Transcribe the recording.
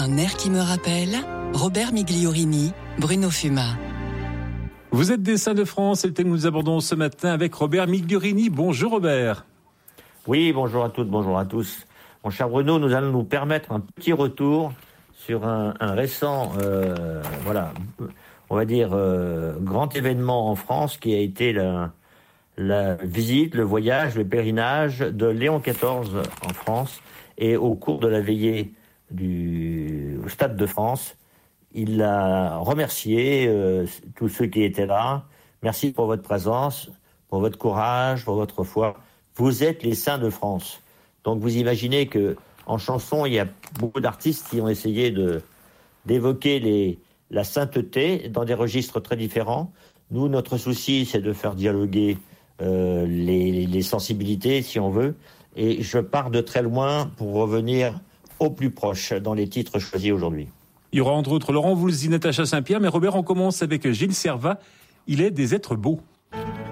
Un air qui me rappelle Robert Migliorini, Bruno Fuma. Vous êtes des Saints de France, c'est le thème que nous abordons ce matin avec Robert Migliorini. Bonjour Robert. Oui, bonjour à toutes, bonjour à tous. Mon cher Bruno, nous allons nous permettre un petit retour sur un récent, on va dire, grand événement en France qui a été la visite, le voyage, le pèlerinage de Léon XIV en France. Et au cours de la veillée au Stade de France, il a remercié tous ceux qui étaient là. Merci pour votre présence, pour votre courage, pour votre foi. Vous êtes les Saints de France. Donc vous imaginez que en chanson, il y a beaucoup d'artistes qui ont essayé d'évoquer la sainteté dans des registres très différents. Nous, notre souci, c'est de faire dialoguer les sensibilités, si on veut. Et je pars de très loin pour revenir au plus proche dans les titres choisis aujourd'hui. Il y aura entre autres Laurent Voulzy, Natacha Saint-Pierre, mais Robert, on commence avec Gilles Servat. Il est des êtres beaux.